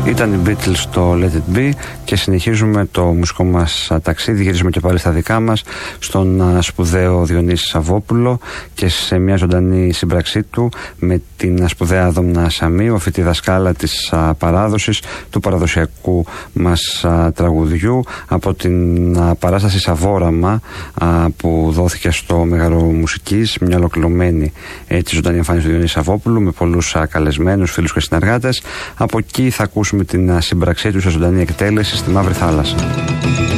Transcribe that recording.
Ήταν οι Beatles στο Let It Be και συνεχίζουμε το μουσικό μας ταξίδι. Γυρίζουμε και πάλι στα δικά μας, στον σπουδαίο Διονύση Σαββόπουλο και σε μια ζωντανή σύμπραξή του με την σπουδαία Δόμνα Σαμίου, αυτή τη δασκάλα της παράδοσης, του παραδοσιακού μας τραγουδιού, από την παράσταση Σαβόραμα που δόθηκε στο Μέγαρο Μουσικής, μια ολοκληρωμένη έτσι ζωντανή εμφάνιση του Διονύση Σαββόπουλου με πολλούς καλεσμένους, φίλους και συνεργάτες. Από εκεί θα ακούσουμε την σύμπραξή του σε ζωντανή εκτέλεση στη Μαύρη Θάλασσα.